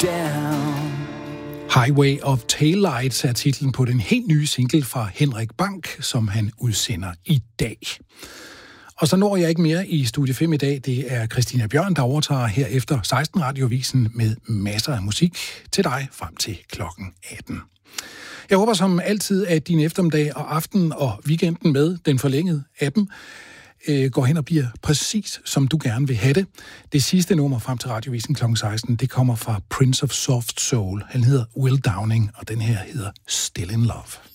down. Highway of Taillights er titlen på den helt nye single fra Henrik Bank, som han udsender i dag. Og så når jeg ikke mere i Studie 5 i dag. Det er Christina Bjørn, der overtager her efter 16 Radiovisen med masser af musik til dig frem til klokken 18. Jeg håber som altid, at din eftermiddag og aften og weekenden med den forlængede appen går hen og bliver præcis, som du gerne vil have det. Det sidste nummer frem til Radiovisen kl. 16, det kommer fra Prince of Soft Soul. Han hedder Will Downing, og den her hedder Still in Love.